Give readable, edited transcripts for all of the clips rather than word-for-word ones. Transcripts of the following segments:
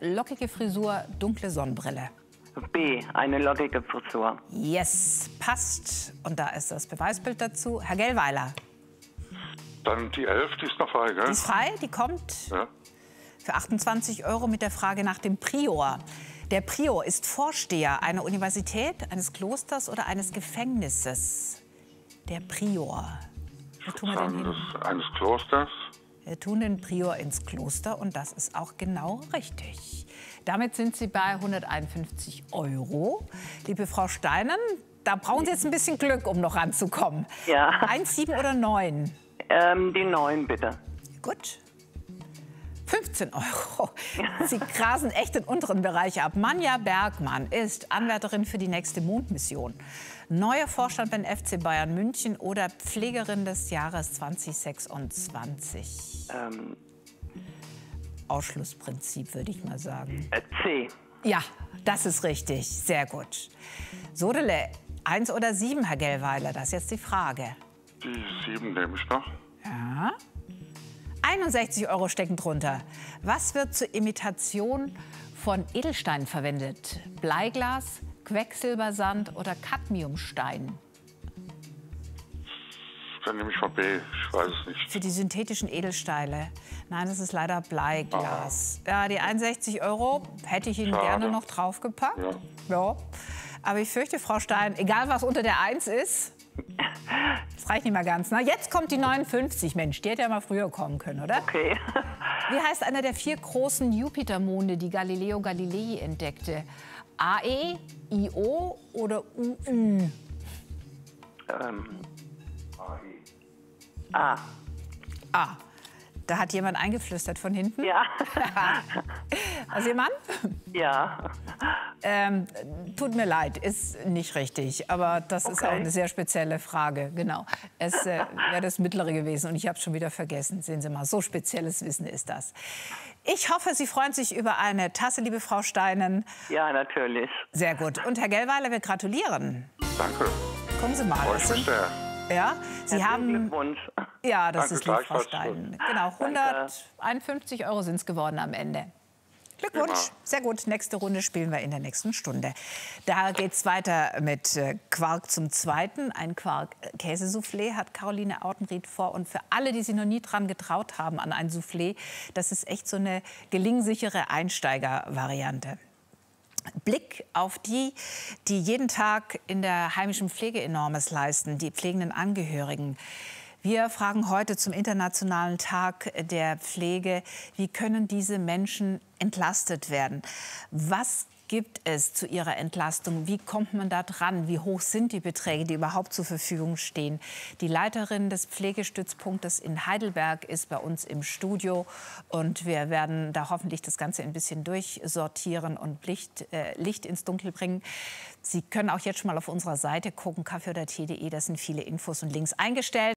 lockige Frisur, dunkle Sonnenbrille. B, eine lockige Frisur. Yes, passt. Und da ist das Beweisbild dazu. Herr Gellweiler. Dann die 11, die ist noch frei, gell? Die ist frei, die kommt Ja. für 28 € mit der Frage nach dem Prior. Der Prior ist Vorsteher einer Universität, eines Klosters oder eines Gefängnisses. Der Prior. Wo tun wir den hin? Eines Klosters. Wir tun den Prior ins Kloster und das ist auch genau richtig. Damit sind Sie bei 151 €. Liebe Frau Steinen, da brauchen Sie jetzt ein bisschen Glück, um noch ranzukommen. Ja. 1, 7 oder 9? Die 9, bitte. Gut. 15 €. Sie grasen echt den unteren Bereich ab. Manja Bergmann ist Anwärterin für die nächste Mondmission. Neuer Vorstand beim FC Bayern München oder Pflegerin des Jahres 2026? Ausschlussprinzip, würde ich mal sagen. C. Ja, das ist richtig. Sehr gut. Sodele, 1 oder 7, Herr Gellweiler? Das ist jetzt die Frage. Die 7 nehme ich noch. Ja. 61 € stecken drunter. Was wird zur Imitation von Edelsteinen verwendet? Bleiglas, Quecksilbersand oder Cadmiumstein? Dann nehme ich mal B. Ich weiß es nicht. Für die synthetischen Edelsteine. Nein, das ist leider Bleiglas. Ja, die 61 € hätte ich Ihnen Schade. gerne noch draufgepackt. Ja. Ja. Aber ich fürchte, Frau Stein, egal was unter der 1 ist, das reicht nicht mal ganz. Na, jetzt kommt die 59. Mensch, die hätte ja mal früher kommen können, oder? Okay. Wie heißt einer der 4 großen Jupitermonde, die Galileo Galilei entdeckte? AE, IO oder UÜ? A. Ah, da hat jemand eingeflüstert von hinten. Ja. Also jemand? Ja. Tut mir leid, ist nicht richtig. Aber das ist auch Okay. eine sehr spezielle Frage. Genau. Es wäre das Mittlere gewesen und ich habe es schon wieder vergessen. Sehen Sie mal, so spezielles Wissen ist das. Ich hoffe, Sie freuen sich über eine Tasse, liebe Frau Steinen. Ja, natürlich. Sehr gut. Und Herr Gellweiler, wir gratulieren. Danke. Kommen Sie mal. Freue Das ich mich sind- sehr. Ja, Sie Herzlichen haben... Glückwunsch. Ja, das Danke, ist lieb, Frau gleichfalls. Steinen. Genau, 151 € sind es geworden am Ende. Glückwunsch, Prima. sehr gut. Nächste Runde spielen wir in der nächsten Stunde. Da geht es weiter mit Quark zum Zweiten. Ein Quark-Käsesoufflé hat Caroline Autenried vor. Und für alle, die sich noch nie dran getraut haben an ein Soufflé, das ist echt so eine gelingensichere Einsteigervariante. Blick auf die, die jeden Tag in der heimischen Pflege Enormes leisten, die pflegenden Angehörigen. Wir fragen heute zum Internationalen Tag der Pflege, wie können diese Menschen entlastet werden? Was gibt es zu ihrer Entlastung? Wie kommt man da dran? Wie hoch sind die Beträge, die überhaupt zur Verfügung stehen? Die Leiterin des Pflegestützpunktes in Heidelberg ist bei uns im Studio. Und wir werden da hoffentlich das Ganze ein bisschen durchsortieren und Licht ins Dunkel bringen. Sie können auch jetzt schon mal auf unserer Seite gucken, kaffee-oder-tee.de. Da sind viele Infos und Links eingestellt.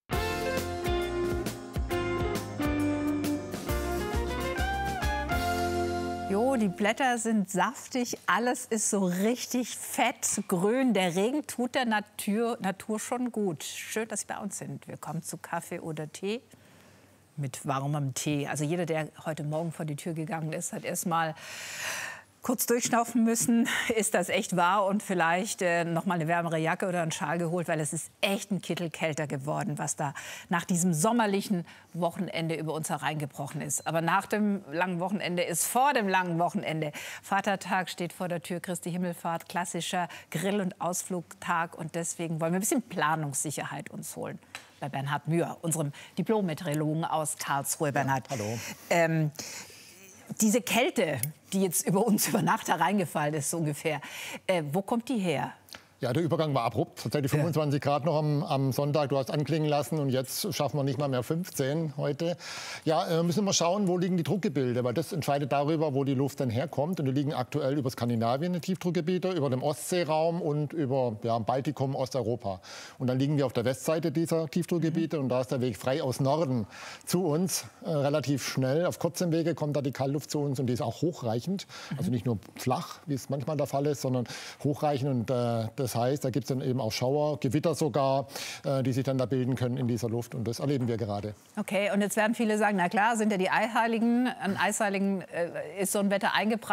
Jo, die Blätter sind saftig, alles ist so richtig fett, grün. Der Regen tut der Natur schon gut. Schön, dass Sie bei uns sind. Willkommen zu Kaffee oder Tee mit warmem Tee. Also jeder, der heute Morgen vor die Tür gegangen ist, hat erst mal kurz durchschnaufen müssen, ist das echt wahr und vielleicht noch mal eine wärmere Jacke oder einen Schal geholt, weil es ist echt ein Kittel kälter geworden, was da nach diesem sommerlichen Wochenende über uns hereingebrochen ist. Aber nach dem langen Wochenende ist vor dem langen Wochenende. Vatertag steht vor der Tür, Christi Himmelfahrt, klassischer Grill- und Ausflugtag und deswegen wollen wir ein bisschen Planungssicherheit uns holen. Bei Bernhard Mühr, unserem Diplom-Meteorologen aus Karlsruhe. Bernhard, hallo. Diese Kälte, die jetzt über uns über Nacht hereingefallen ist, so ungefähr, wo kommt die her? Ja, der Übergang war abrupt. Tatsächlich 25 Grad noch am Sonntag. Du hast anklingen lassen und jetzt schaffen wir nicht mal mehr 15 heute. Ja, müssen wir schauen, wo liegen die Druckgebilde, weil das entscheidet darüber, wo die Luft dann herkommt. Und die liegen aktuell über Skandinavien, die Tiefdruckgebiete, über dem Ostseeraum und über Baltikum, Osteuropa. Und dann liegen wir auf der Westseite dieser Tiefdruckgebiete und da ist der Weg frei aus Norden zu uns relativ schnell. Auf kurzem Wege kommt da die Kaltluft zu uns und die ist auch hochreichend. Also nicht nur flach, wie es manchmal der Fall ist, sondern hochreichend und das heißt, da gibt es dann eben auch Schauer, Gewitter sogar, die sich dann da bilden können in dieser Luft. Und das erleben wir gerade. Okay, und jetzt werden viele sagen, na klar, sind ja die Eisheiligen. An Eisheiligen ist so ein Wetter eingepreist.